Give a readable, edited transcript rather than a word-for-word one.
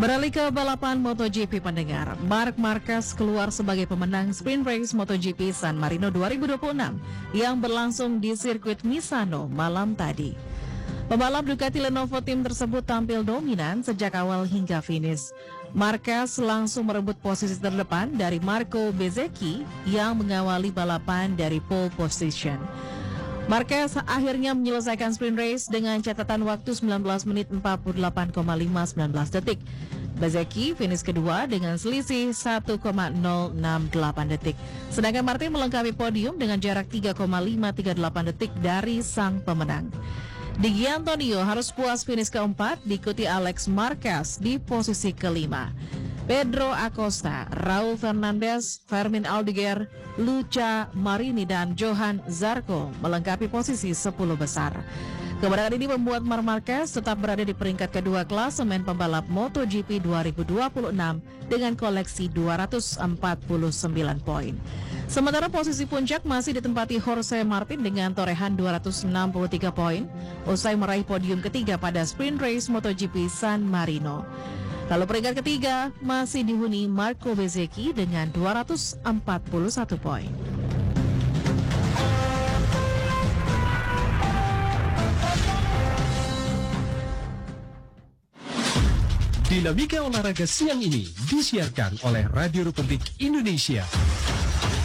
Beralih ke balapan MotoGP pendengar, Marc Marquez keluar sebagai pemenang Sprint Race MotoGP San Marino 2026 yang berlangsung di sirkuit Misano malam tadi. Pembalap Ducati Lenovo Team tersebut tampil dominan sejak awal hingga finish. Marquez langsung merebut posisi terdepan dari Marco Bezzecchi yang mengawali balapan dari pole position. Marquez akhirnya menyelesaikan sprint race dengan catatan waktu 19 menit 48,519 detik. Bezzecchi finish kedua dengan selisih 1,068 detik. Sedangkan Martin melengkapi podium dengan jarak 3,538 detik dari sang pemenang. Di Antonio harus puas finish keempat, diikuti Alex Marquez di posisi kelima. Pedro Acosta, Raul Fernandez, Fermin Aldeguer, Luca Marini, dan Johan Zarco melengkapi posisi 10 besar. Kemenangan ini membuat Marc Marquez tetap berada di peringkat kedua klasemen pembalap MotoGP 2026 dengan koleksi 249 poin. Sementara posisi puncak masih ditempati Jorge Martin dengan torehan 263 poin usai meraih podium ketiga pada sprint race MotoGP San Marino. Lalu peringkat ketiga masih dihuni Marco Bezzecchi dengan 241 poin. Dinamika olahraga siang ini disiarkan oleh Radio Republik Indonesia.